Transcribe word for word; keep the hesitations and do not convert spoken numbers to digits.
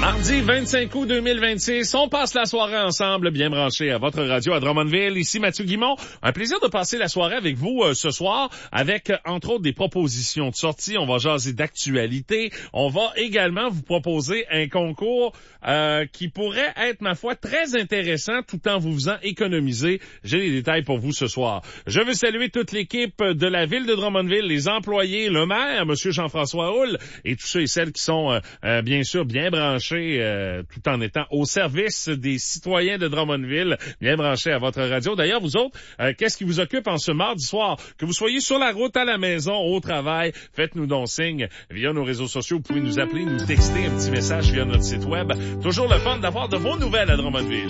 Mardi vingt-cinq août deux mille vingt-six, on passe la soirée ensemble, bien branché à votre radio à Drummondville. Ici Mathieu Guimont. Un plaisir de passer la soirée avec vous euh, ce soir avec, entre autres, des propositions de sortie. On va jaser d'actualité. On va également vous proposer un concours euh, qui pourrait être, ma foi, très intéressant tout en vous faisant économiser. J'ai les détails pour vous ce soir. Je veux saluer toute l'équipe de la ville de Drummondville, les employés, le maire, M. Jean-François Houle, et tous ceux et celles qui sont, euh, euh, bien sûr, bien branchés Euh, tout en étant au service des citoyens de Drummondville, bien branchés à votre radio. D'ailleurs, vous autres, euh, qu'est-ce qui vous occupe en ce mardi soir? Que vous soyez sur la route, à la maison, au travail, faites-nous donc signe via nos réseaux sociaux. Vous pouvez nous appeler, nous texter un petit message via notre site web. Toujours le fun d'avoir de vos nouvelles à Drummondville.